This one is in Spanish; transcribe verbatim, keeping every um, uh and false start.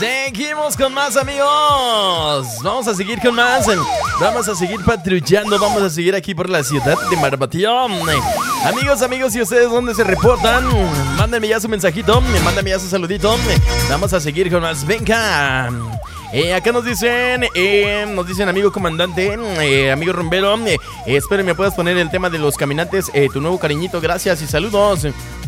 Seguimos con más, amigos. Vamos a seguir con más. Vamos a seguir patrullando. Vamos a seguir aquí por la ciudad de Marabatío. Amigos, amigos, ¿y ustedes dónde se reportan? Mándenme ya su mensajito. Mándenme ya su saludito. Vamos a seguir con más. Venga. Eh, acá nos dicen, eh, nos dicen amigo comandante, eh, amigo rumbero, eh, espero me puedas poner el tema de los caminantes, eh, tu nuevo cariñito, gracias y saludos.